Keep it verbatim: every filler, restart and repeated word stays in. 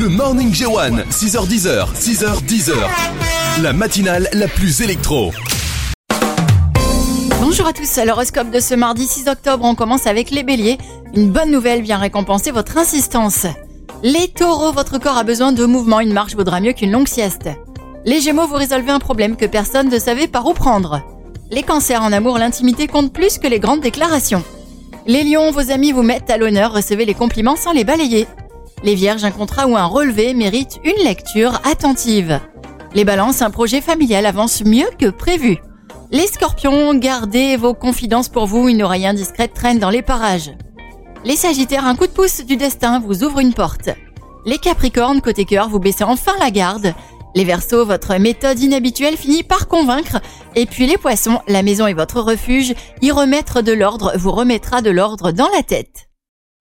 Le Morning J un, six heures dix, six heures dix. La matinale la plus électro. Bonjour à tous, à l'horoscope de ce mardi six octobre, on commence avec les béliers. Une bonne nouvelle vient récompenser votre insistance. Les taureaux, votre corps a besoin de mouvement, une marche vaudra mieux qu'une longue sieste. Les gémeaux, vous résolvez un problème que personne ne savait par où prendre. Les cancers, en amour, l'intimité compte plus que les grandes déclarations. Les lions, vos amis vous mettent à l'honneur, recevez les compliments sans les balayer. Les vierges, un contrat ou un relevé mérite une lecture attentive. Les balances, un projet familial avance mieux que prévu. Les scorpions, gardez vos confidences pour vous, une oreille indiscrète traîne dans les parages. Les sagittaires, un coup de pouce du destin vous ouvre une porte. Les capricornes, côté cœur, vous baissez enfin la garde. Les verseaux, votre méthode inhabituelle finit par convaincre. Et puis les poissons, la maison est votre refuge, y remettre de l'ordre vous remettra de l'ordre dans la tête.